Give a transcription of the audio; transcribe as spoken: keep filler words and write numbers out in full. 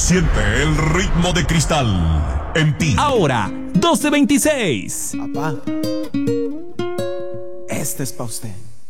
Siente el ritmo de cristal en ti. Ahora, doce veintiséis. Papá, este es pa' usted.